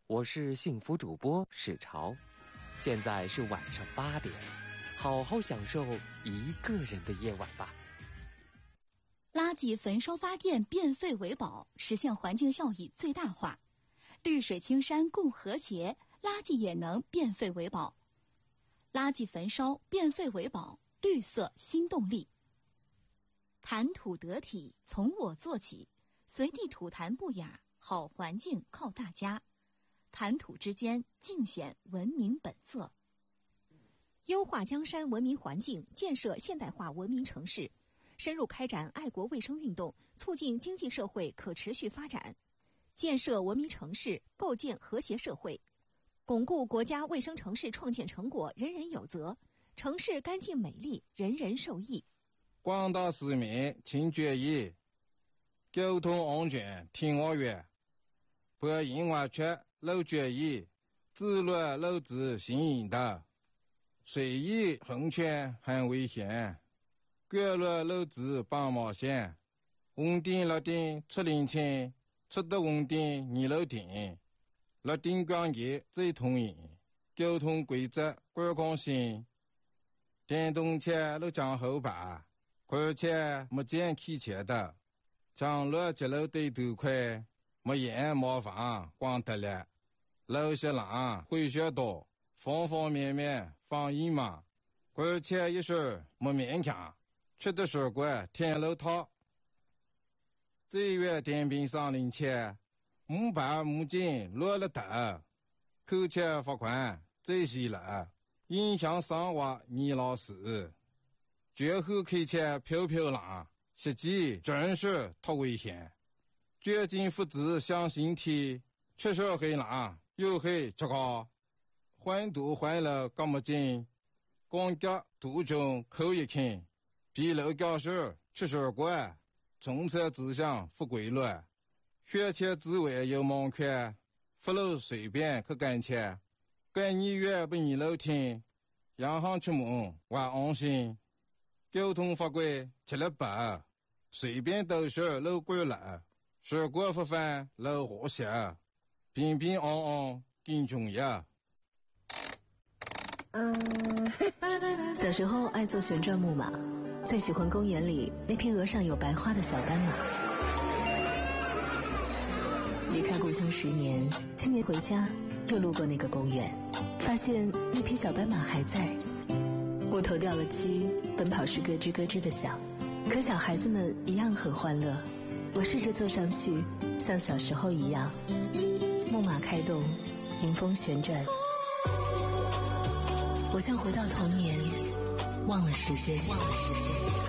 我是幸福主播史潮，现在是晚上8点，好好享受一个人的夜晚吧。 垃圾焚烧发电，变废为宝，实现环境效益最大化。绿水青山共和谐，垃圾也能变废为宝。垃圾焚烧，变废为宝，绿色新动力。谈吐得体，从我做起，随地吐痰不雅，好环境靠大家。谈吐之间，尽显文明本色。 优化江山文明环境，建设现代化文明城市，深入开展爱国卫生运动，促进经济社会可持续发展，建设文明城市，构建和谐社会，巩固国家卫生城市创建成果人人有责，城市干净美丽，人人受益。 广大市民请注意，交通安全听我话，不因为缺漏注意，自乱漏子行引导，随意横穿很危险，干乱漏子帮忙线，红灯绿灯出领情，出得红灯你漏停，绿灯光节最通行，交通规则观光性，电动车都讲后排，而且没见开车的，将路截路对头快，没烟没房光得了，路些浪会学多，方方面面防疫嘛，而且一时没勉强，吃的水果天路套。这月电瓶上领钱，木板木筋落了头，扣钱罚款这些了，影响生活你老师。绝后开车飘飘浪，实际真是太危险。绝境父子向心体，吃手黑浪又黑这个，换堵换了干么劲，光脚途中口一看，比路教室吃水果，从车指向不规律，学车之外有门槛，不路随便去干车，干你越不你路听，洋行出门我安心。交通法规吃了饱，随便都是路过了，水果不犯路和谐，平平安安更重要。 小时候爱坐旋转木马，最喜欢公园里那匹额上有白花的小斑马。离开故乡10年，今年回家又路过那个公园，发现那匹小斑马还在。木头掉了漆，奔跑时咯吱咯吱的响，可小孩子们一样很欢乐。我试着坐上去，像小时候一样，木马开动，迎风旋转，我像回到童年，忘了时间。